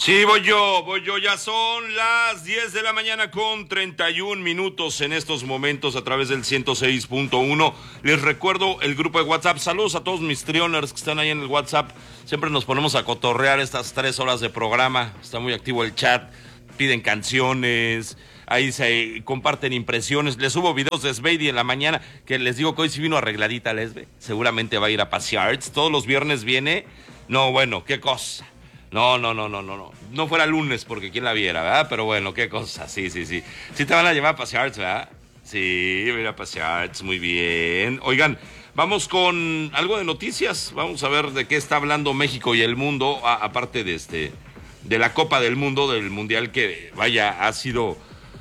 Sí, voy yo, ya son las 10 de la mañana con 31 minutos en estos momentos a través del 106.1. Les recuerdo el grupo de WhatsApp. Saludos a todos mis trioners que están ahí en el WhatsApp. Siempre nos ponemos a cotorrear estas 3 horas de programa. Está muy activo el chat, piden canciones, ahí se comparten impresiones. Les subo videos de Sveidi en la mañana, que les digo que hoy sí vino arregladita Lesbe. Seguramente va a ir a pasear. Todos los viernes viene. No, bueno, qué cosa. No. No fuera lunes porque quién la viera, ¿verdad? Pero bueno, qué cosa, sí. Sí te van a llevar a pasear, ¿verdad? Sí, voy a ir a pasear, muy bien. Oigan, vamos con algo de noticias. Vamos a ver de qué está hablando México y el mundo, aparte de la Copa del Mundo, del Mundial, que vaya, ha sido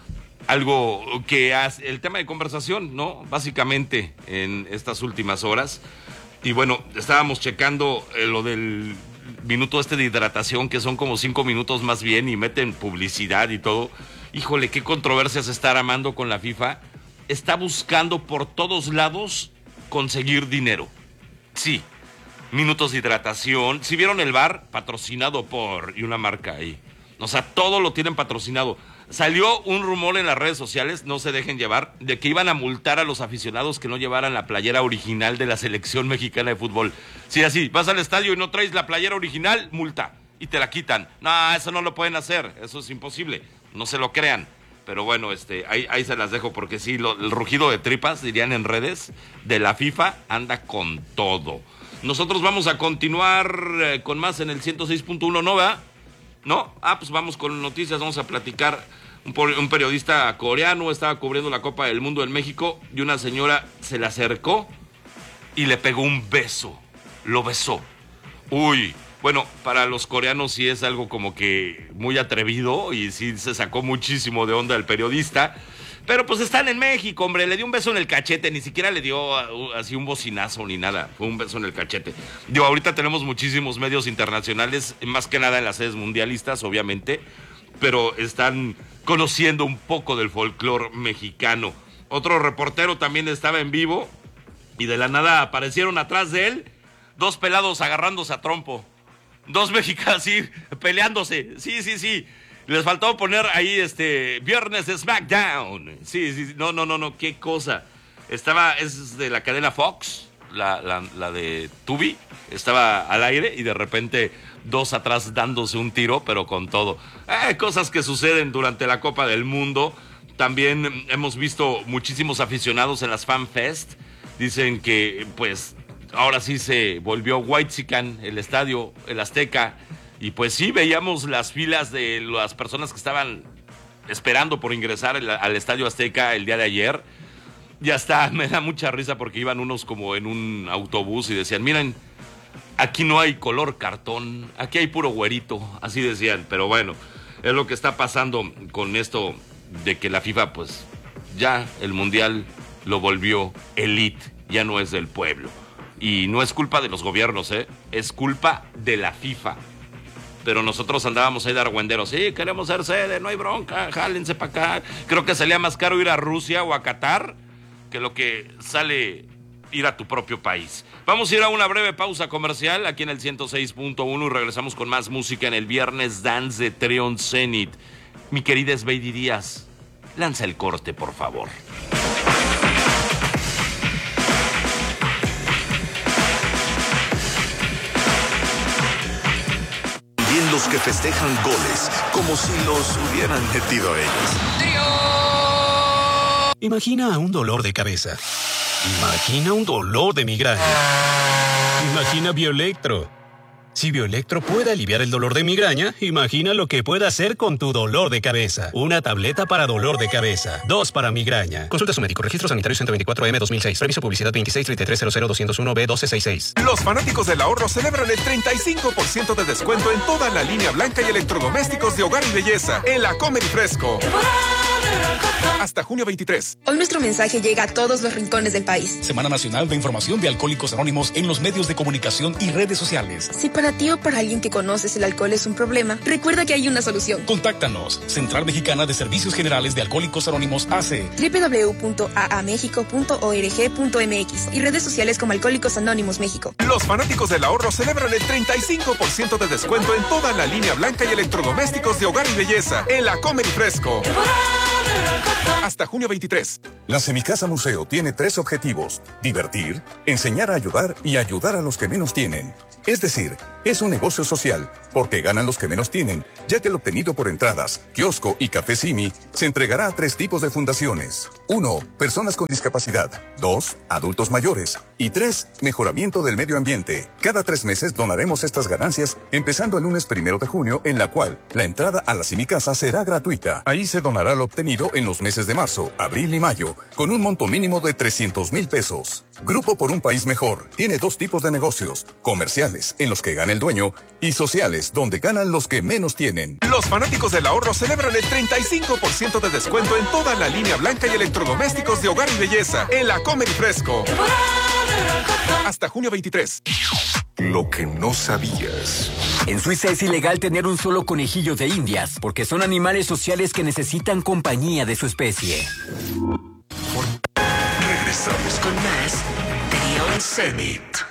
algo que el tema de conversación, ¿no? Básicamente en estas últimas horas. Y bueno, estábamos checando lo del minuto de hidratación, que son como 5 minutos más bien, y meten publicidad y todo. Híjole, qué controversia se está armando con la FIFA. Está buscando por todos lados conseguir dinero. Sí, minutos de hidratación. Si vieron el bar, patrocinado por, y una marca ahí. O sea, todo lo tienen patrocinado. Salió un rumor en las redes sociales, no se dejen llevar, de que iban a multar a los aficionados que no llevaran la playera original de la selección mexicana de fútbol. Sí, así, vas al estadio y no traes la playera original, multa, y te la quitan. No, eso no lo pueden hacer, eso es imposible, no se lo crean. Pero bueno, ahí se las dejo, porque sí, el rugido de tripas, dirían en redes, de la FIFA anda con todo. Nosotros vamos a continuar con más en el 106.1, ¿no, verdad? ¿No? Pues vamos con noticias, vamos a platicar. Un periodista coreano estaba cubriendo la Copa del Mundo en México y una señora se le acercó y le pegó un beso, lo besó. Uy, bueno, para los coreanos sí es algo como que muy atrevido y sí se sacó muchísimo de onda el periodista. Pero pues están en México, hombre, le dio un beso en el cachete, ni siquiera le dio así un bocinazo ni nada, fue un beso en el cachete. Digo, ahorita tenemos muchísimos medios internacionales, más que nada en las sedes mundialistas, obviamente, pero están conociendo un poco del folclore mexicano. Otro reportero también estaba en vivo y de la nada aparecieron atrás de él 2 pelados agarrándose a trompo, 2 mexicanos así peleándose, sí. Les faltó poner ahí viernes de SmackDown. Sí, no, qué cosa. Es de la cadena Fox, la de Tubi, estaba al aire y de repente 2 atrás dándose un tiro, pero con todo. Cosas que suceden durante la Copa del Mundo. También hemos visto muchísimos aficionados en las Fan Fest. Dicen que pues ahora sí se volvió whitezican el estadio, el Azteca. Y pues sí, veíamos las filas de las personas que estaban esperando por ingresar al Estadio Azteca el día de ayer. Y hasta me da mucha risa porque iban unos como en un autobús y decían, miren, aquí no hay color cartón, aquí hay puro güerito, así decían. Pero bueno, es lo que está pasando con esto de que la FIFA pues ya el Mundial lo volvió elite, ya no es del pueblo. Y no es culpa de los gobiernos, es culpa de la FIFA. Pero nosotros andábamos ahí de argüenderos. Sí, queremos ser sede, no hay bronca, jálense para acá. Creo que salía más caro ir a Rusia o a Qatar que lo que sale ir a tu propio país. Vamos a ir a una breve pausa comercial aquí en el 106.1 y regresamos con más música en el Viernes Dance de Trion Zenith. Mi querida Sveidi Díaz, lanza el corte, por favor. Los que festejan goles como si los hubieran metido ellos. Imagina un dolor de cabeza. Imagina un dolor de migraña. Imagina Bioelectro. Si Bioelectro puede aliviar el dolor de migraña, imagina lo que puede hacer con tu dolor de cabeza. Una tableta para dolor de cabeza. 2 para migraña. Consulta a su médico. Registro sanitario 124M 2006. Permiso publicidad 2633000201B1266. Los fanáticos del ahorro celebran el 35% de descuento en toda la línea blanca y electrodomésticos de hogar y belleza en la Comer y Fresco. Hasta junio 23. Hoy nuestro mensaje llega a todos los rincones del país. Semana Nacional de Información de Alcohólicos Anónimos en los medios de comunicación y redes sociales. Si para ti o para alguien que conoces el alcohol es un problema, recuerda que hay una solución. Contáctanos. Central Mexicana de Servicios Generales de Alcohólicos Anónimos AC. www.aamexico.org.mx y redes sociales como Alcohólicos Anónimos México. Los fanáticos del ahorro celebran el 35% de descuento en toda la línea blanca y electrodomésticos de hogar y belleza en la Comer y Fresco. Hasta junio 23. La Semicasa Museo tiene 3 objetivos: divertir, enseñar a ayudar y ayudar a los que menos tienen. Es decir, es un negocio social, porque ganan los que menos tienen, ya que el obtenido por entradas, kiosco y café Simi se entregará a 3 tipos de fundaciones. 1. Personas con discapacidad. 2. Adultos mayores. Y 3. Mejoramiento del medio ambiente. Cada 3 meses donaremos estas ganancias, empezando el lunes 1 de junio, en la cual la entrada a la Semicasa será gratuita. Ahí se donará lo obtenido en los meses de marzo, abril y mayo, con un monto mínimo de 300,000 pesos. Grupo por un País Mejor tiene 2 tipos de negocios: comerciales, en los que gana el dueño, y sociales, donde ganan los que menos tienen. Los fanáticos del ahorro celebran el 35% de descuento en toda la línea blanca y electrodomésticos de hogar y belleza en la Comer y Fresco. Hasta junio 23. Lo que no sabías. En Suiza es ilegal tener un solo conejillo de Indias, porque son animales sociales que necesitan compañía de su especie. Regresamos con más de On Summit.